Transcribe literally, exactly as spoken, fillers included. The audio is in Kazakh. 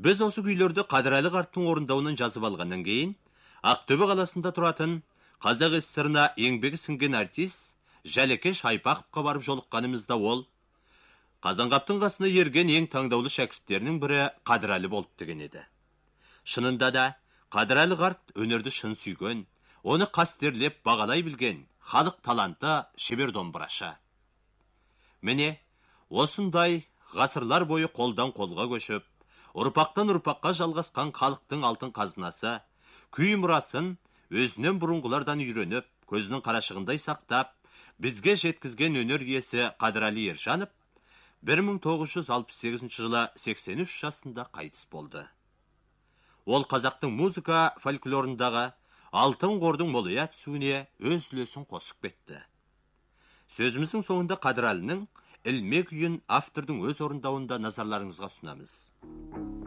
Біз осы күйлерді Қадырәлі қарттың орындауынан жазып алғаннан кейін, Ақтөбе қаласында тұратын Қазақ СССР-на еңбегі сіңген артист Жәлекеш Айпақовқа барып жолыққанымызда ол, Қазанғаптың қасына ерген ең таңдаулы шәкірттерінің бірі Қадырәлі болып деген еді. Шынында да, Қадырәлі қарт өнерді шын сүйген, оны қастерлеп бағалай білген, халық таланты шебер домбырашы. Міне, осындай ғасырлар бойы қолдан қолға көшіп, ұрпақтан ұрпаққа жалғасқан халықтың алтын қазынасы, күй мұрасын өзінен бұрынғылардан үйреніп, көзінің қарашығындай сақтап, бізге жеткізген өнер иесі Қадырәлі Ержанов бір мың тоғыз жүз алпыс сегізінші жылы сексен үш жасында қайтыс болды. Ол қазақтың музыка фольклорындағы алтын қордың молая түсуіне өз үлесін қосып кетті. Сөзіміздің соңында Қадырәлінің ілме күйін автордың өз орындауында назарларыңызға ұсынамыз.